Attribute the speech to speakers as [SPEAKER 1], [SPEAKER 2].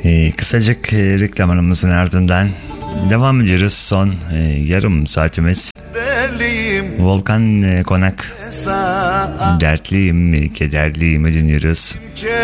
[SPEAKER 1] Kısacık reklam aramızın ardından devam ediyoruz. Son yarım saatimiz. Volkan Konak, dertliyim, kederliyim dinliyoruz.